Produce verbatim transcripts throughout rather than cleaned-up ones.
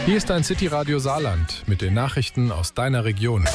Hier ist dein City-Radio Saarland mit den Nachrichten aus deiner Region.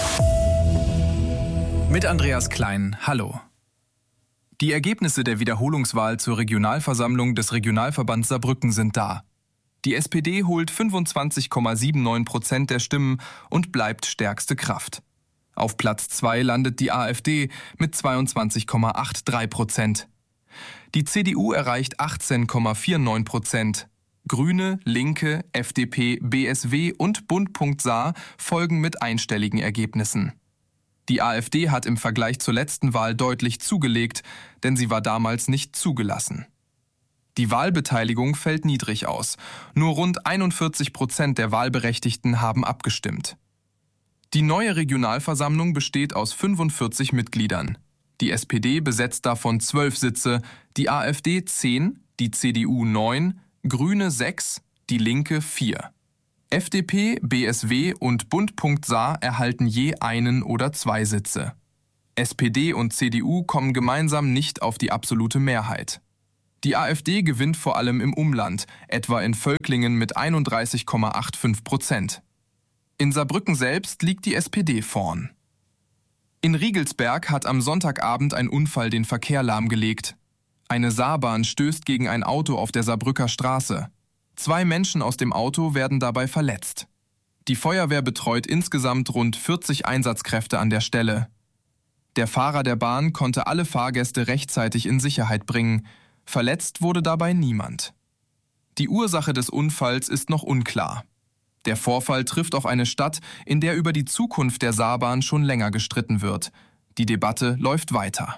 Mit Andreas Klein, hallo. Die Ergebnisse der Wiederholungswahl zur Regionalversammlung des Regionalverbands Saarbrücken sind da. Die S P D holt fünfundzwanzig Komma neunundsiebzig Prozent der Stimmen und bleibt stärkste Kraft. Auf Platz zwei landet die A f D mit zweiundzwanzig Komma dreiundachtzig Prozent. Die C D U erreicht achtzehn Komma neunundvierzig Prozent. Grüne, Linke, F D P, B S W und Bund.Saar folgen mit einstelligen Ergebnissen. Die A f D hat im Vergleich zur letzten Wahl deutlich zugelegt, denn sie war damals nicht zugelassen. Die Wahlbeteiligung fällt niedrig aus. Nur rund einundvierzig Prozent der Wahlberechtigten haben abgestimmt. Die neue Regionalversammlung besteht aus fünfundvierzig Mitgliedern. Die S P D besetzt davon zwölf Sitze, die A f D zehn, die C D U neun, Grüne sechs, die Linke vier. F D P, B S W und Bund.Saar erhalten je einen oder zwei Sitze. S P D und C D U kommen gemeinsam nicht auf die absolute Mehrheit. Die A f D gewinnt vor allem im Umland, etwa in Völklingen mit einunddreißig Komma fünfundachtzig Prozent. In Saarbrücken selbst liegt die S P D vorn. In Riegelsberg hat am Sonntagabend ein Unfall den Verkehr lahmgelegt. Eine Saarbahn stößt gegen ein Auto auf der Saarbrücker Straße. Zwei Menschen aus dem Auto werden dabei verletzt. Die Feuerwehr betreut insgesamt rund vierzig Einsatzkräfte an der Stelle. Der Fahrer der Bahn konnte alle Fahrgäste rechtzeitig in Sicherheit bringen. Verletzt wurde dabei niemand. Die Ursache des Unfalls ist noch unklar. Der Vorfall trifft auf eine Stadt, in der über die Zukunft der Saarbahn schon länger gestritten wird. Die Debatte läuft weiter.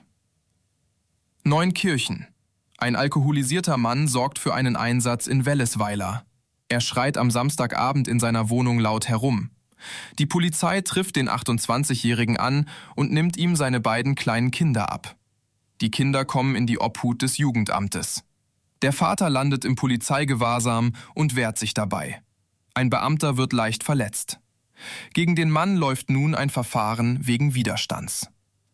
Neunkirchen. Ein alkoholisierter Mann sorgt für einen Einsatz in Wellesweiler. Er schreit am Samstagabend in seiner Wohnung laut herum. Die Polizei trifft den achtundzwanzigjährigen an und nimmt ihm seine beiden kleinen Kinder ab. Die Kinder kommen in die Obhut des Jugendamtes. Der Vater landet im Polizeigewahrsam und wehrt sich dabei. Ein Beamter wird leicht verletzt. Gegen den Mann läuft nun ein Verfahren wegen Widerstands.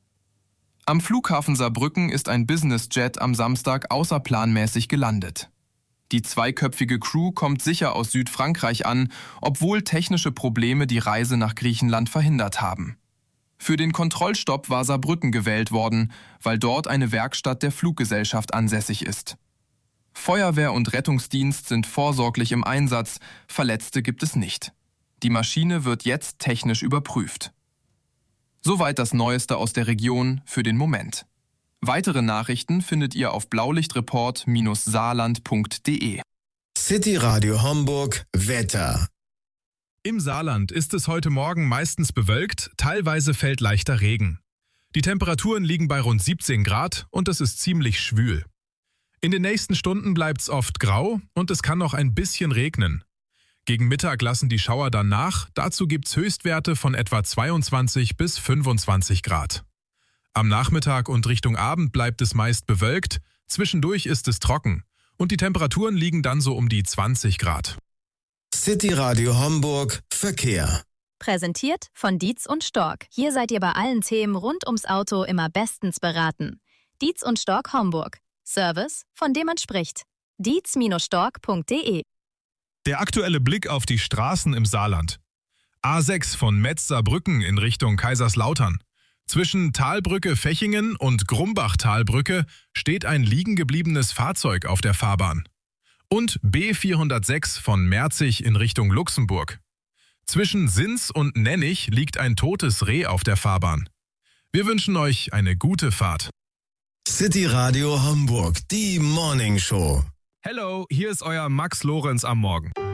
Am Flughafen Saarbrücken ist ein Businessjet am Samstag außerplanmäßig gelandet. Die zweiköpfige Crew kommt sicher aus Südfrankreich an, obwohl technische Probleme die Reise nach Griechenland verhindert haben. Für den Kontrollstopp war Saarbrücken gewählt worden, weil dort eine Werkstatt der Fluggesellschaft ansässig ist. Feuerwehr und Rettungsdienst sind vorsorglich im Einsatz, Verletzte gibt es nicht. Die Maschine wird jetzt technisch überprüft. Soweit das Neueste aus der Region für den Moment. Weitere Nachrichten findet ihr auf blaulichtreport Bindestrich saarland Punkt de. City Radio Homburg Wetter. Im Saarland ist es heute Morgen meistens bewölkt, teilweise fällt leichter Regen. Die Temperaturen liegen bei rund siebzehn Grad und es ist ziemlich schwül. In den nächsten Stunden bleibt es oft grau und es kann noch ein bisschen regnen. Gegen Mittag lassen die Schauer dann nach, dazu gibt's Höchstwerte von etwa zweiundzwanzig bis fünfundzwanzig Grad. Am Nachmittag und Richtung Abend bleibt es meist bewölkt, zwischendurch ist es trocken und die Temperaturen liegen dann so um die zwanzig Grad. City Radio Homburg Verkehr. Präsentiert von Dietz und Stork. Hier seid ihr bei allen Themen rund ums Auto immer bestens beraten. Dietz und Stork Homburg. Service, von dem man spricht. dietz Bindestrich stork Punkt de. Der aktuelle Blick auf die Straßen im Saarland. A sechs von Metz-Saarbrücken in Richtung Kaiserslautern. Zwischen Talbrücke-Fechingen und Grumbach-Talbrücke steht ein liegen gebliebenes Fahrzeug auf der Fahrbahn. Und B vierhundertsechs von Merzig in Richtung Luxemburg. Zwischen Sins und Nennig liegt ein totes Reh auf der Fahrbahn. Wir wünschen euch eine gute Fahrt. City Radio Homburg, die Morning Show. Hello, hier ist euer Max Lorenz am Morgen.